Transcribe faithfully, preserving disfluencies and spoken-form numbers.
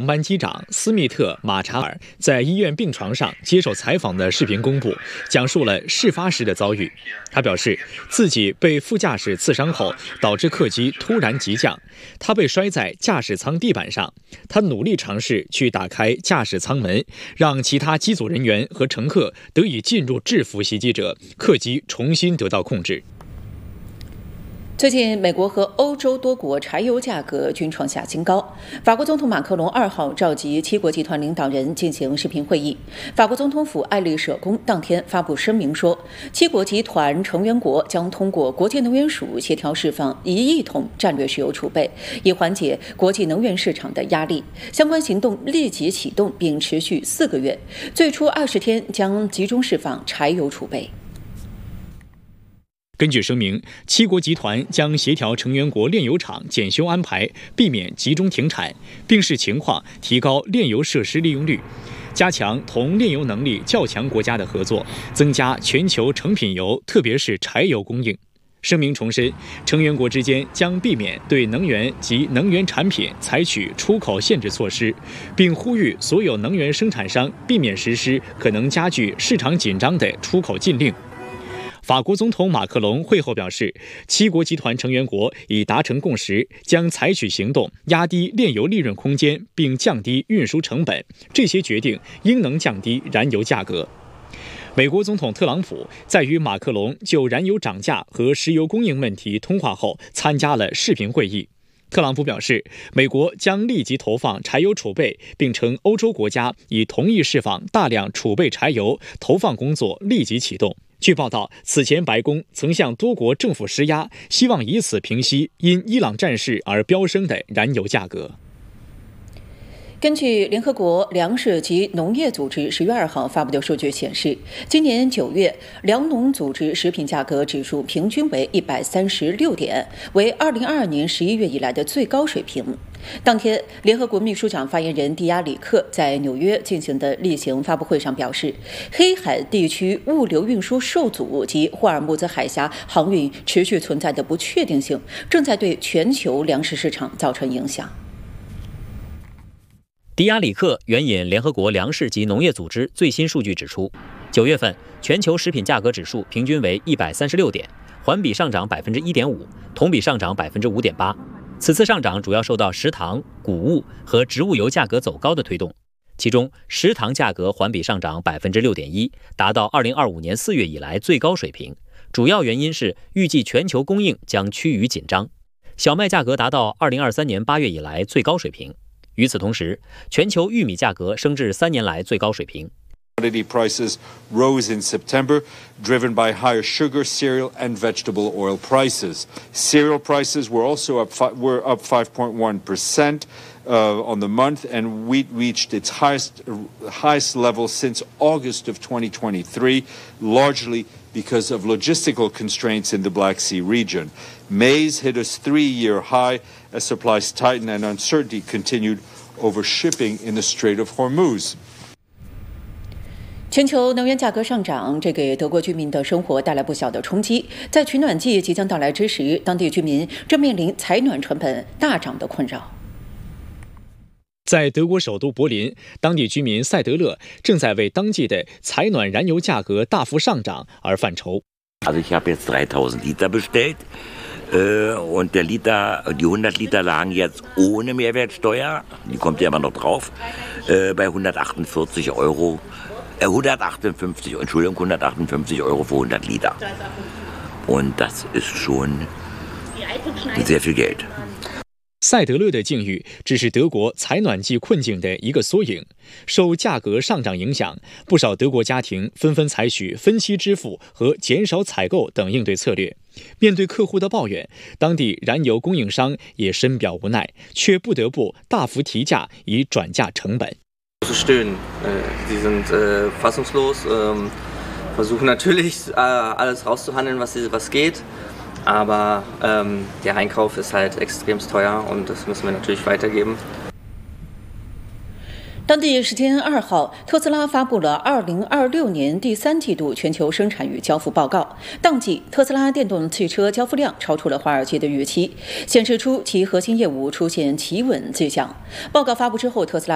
班机长斯密特·马查尔在医院病床上接受采访的视频公布，讲述了事发时的遭遇。他表示，自己被副驾驶刺伤后，导致客机突然急降，他被摔在驾驶舱地板上。他努力尝试去打开驾驶舱门，让其他机组人员和乘客得以进入制服袭击者，客机重新得到控制。 最近，美国和欧洲多国柴油价格均创下新高。法国总统马克龙二号召集七国集团领导人进行视频会议。法国总统府爱丽舍宫当天发布声明说，七国集团成员国将通过国际能源署协调释放一亿桶战略石油储备，以缓解国际能源市场的压力。相关行动立即启动，并持续四个月，最初二十天将集中释放柴油储备。 根据声明，七国集团将协调成员国炼油厂检修安排，避免集中停产，并视情况提高炼油设施利用率，加强同炼油能力较强国家的合作，增加全球成品油，特别是柴油供应。声明重申，成员国之间将避免对能源及能源产品采取出口限制措施，并呼吁所有能源生产商避免实施可能加剧市场紧张的出口禁令。法国总统马克龙会后表示，七国集团成员国已达成共识，将采取行动压低炼油利润空间，并降低运输成本。这些决定应能降低燃油价格。美国总统特朗普在与马克龙就燃油涨价和石油供应问题通话后，参加了视频会议。特朗普表示，美国将立即投放柴油储备，并称欧洲国家已同意释放大量储备柴油，投放工作立即启动。据报道，此前白宫曾向多国政府施压，希望以此平息因伊朗战事而飙升的燃油价格。 根据联合国粮食及农业组织十月二号发布的数据显示，今年九月粮农组织食品价格指数平均为一百三十六点，为二零二二年十一月以来的最高水平。当天，联合国秘书长发言人蒂亚里克在纽约进行的例行发布会上表示，黑海地区物流运输受阻及霍尔木兹海峡航运持续存在的不确定性，正在对全球粮食市场造成影响。 迪亚里克援引联合国粮食及农业组织最新数据指出，九月份全球食品价格指数平均为一百三十六点，环比上涨百分之一点五，同比上涨百分之五点八。此次上涨主要受到食糖、谷物和植物油价格走高的推动，其中食糖价格环比上涨百分之六点一，达到二零二五年四月以来最高水平。主要原因是预计全球供应将趋于紧张。小麦价格达到二零二三年八月以来最高水平。与此同时，全球玉米价格升至三年来最高水平。 Commodity prices rose in September, driven by higher sugar, cereal, and vegetable oil prices. Cereal prices were also up, fi- were up five point one percent uh, on the month, and wheat reached its highest, highest level since August of twenty twenty-three, largely because of logistical constraints in the Black Sea region. Maize hit a three-year high as supplies tightened and uncertainty continued over shipping in the Strait of Hormuz. 全球能源价格上涨，这给德国居民的生活带来不小的冲击。在取暖季即将到来之时，当地居民正面临采暖成本大涨的困扰。 在德国首都柏林，当地居民塞德勒正在为当季的采暖燃油价格大幅上涨而犯愁。 Also ich habe jetzt dreitausend Liter bestellt äh, und der Liter, die hundert Liter lagen jetzt ohne Mehrwertsteuer, die kommt ja immer noch drauf, äh, bei hundertachtundvierzig Euro, äh, hundertachtundfünfzig, Entschuldigung, hundertachtundfünfzig Euro für hundert Liter. Und das ist schon sehr viel Geld. 塞德勒的境遇只是德国采暖季困境的一个缩影。受价格上涨影响，不少德国家庭纷纷采取分期支付和减少采购等应对策略。面对客户的抱怨，当地燃油供应商也深表无奈，却不得不大幅提价以转嫁成本。 Stöhnen. Sie sind fassungslos, versuchen natürlich alles rauszuhandeln, was was geht.Aber ähm, der Einkauf ist halt extrem teuer und das müssen wir natürlich weitergeben. 当地时间二号，特斯拉发布了二零二六年第三季度全球生产与交付报告。当季，特斯拉电动汽车交付量超出了华尔街的预期，显示出其核心业务出现企稳迹象。报告发布之后，特斯拉